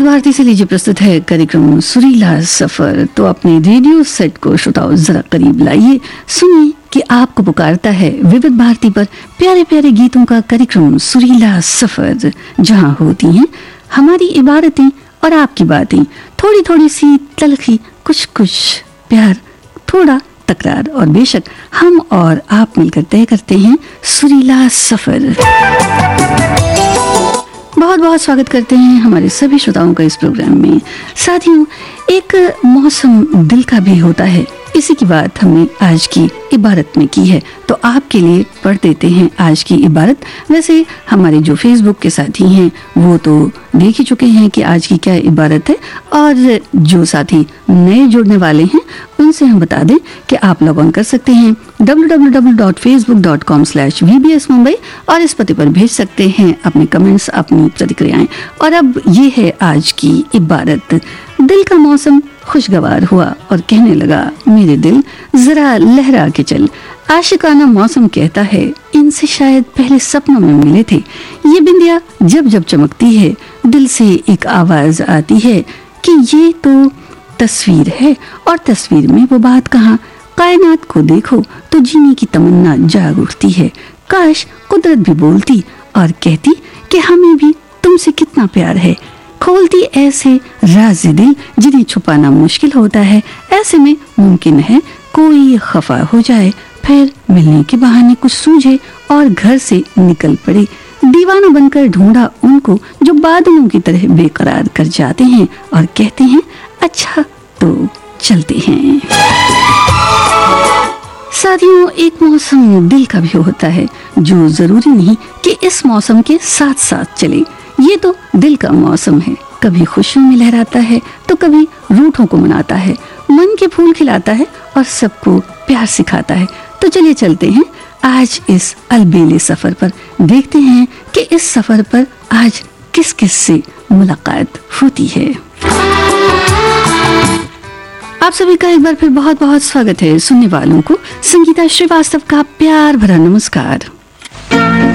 विविध भारती से लीजिए प्रस्तुत है कार्यक्रम सुरीला सफर। तो अपने रेडियो सेट को श्रोताओं जरा करीब लाइए, सुनिए कि आपको पुकारता है विविध भारती पर प्यारे प्यारे गीतों का कार्यक्रम सुरीला सफर, जहां होती हैं हमारी इबारतें और आपकी बातें, थोड़ी थोड़ी सी तलखी, कुछ कुछ प्यार, थोड़ा तकरार, और बेशक हम और आप मिलकर तय करते हैं सुरीला सफर। बहुत बहुत स्वागत करते हैं हमारे सभी श्रोताओं का इस प्रोग्राम में। साथियों, एक मौसम दिल का भी होता है, इसी की बात हमने आज की इबारत में की है, तो आपके लिए पढ़ देते हैं आज की इबारत। वैसे हमारे जो फेसबुक के साथी हैं वो तो देख ही चुके हैं कि आज की क्या इबारत है, और जो साथी नए जुड़ने वाले हैं उनसे हम बता दें कि आप लॉग ऑन कर सकते हैं www.facebook.com/vbsmumbai और इस पते पर भेज सकते हैं अपने कमेंट्स, अपनी प्रतिक्रियाएं। और अब ये है आज की इबारत। दिल का मौसम खुशगवार हुआ और कहने लगा, मेरे दिल जरा लहरा के चल। आशिकाना मौसम कहता है, इनसे शायद पहले सपनों में मिले थे। ये बिंदिया जब जब चमकती है, दिल से एक आवाज आती है कि ये तो तस्वीर है, और तस्वीर में वो बात कहाँ। कायनात को देखो तो जीने की तमन्ना जाग उठती है। काश कुदरत भी बोलती और कहती कि हमें भी तुमसे कितना प्यार है। खोलती ऐसे राज़ दिल जिन्हें छुपाना मुश्किल होता है। ऐसे में मुमकिन है कोई खफा हो जाए, फिर मिलने के बहाने कुछ सूझे और घर से निकल पड़े। दीवाना बनकर ढूंढा उनको जो बादलों की तरह बेकरार कर जाते हैं और कहते हैं, अच्छा तो चलते हैं। साथियों, एक मौसम दिल का भी होता है जो जरूरी नहीं कि इस मौसम के साथ साथ चले। ये तो दिल का मौसम है, कभी खुशियों में लहराता है तो कभी रूठों को मनाता है, मन के फूल खिलाता है और सबको प्यार सिखाता है। तो चलिए चलते हैं आज इस अलबेले सफर पर, देखते हैं कि इस सफर पर आज किस किस से मुलाकात होती है। आप सभी का एक बार फिर बहुत बहुत स्वागत है। सुनने वालों को संगीता श्रीवास्तव का प्यार भरा नमस्कार।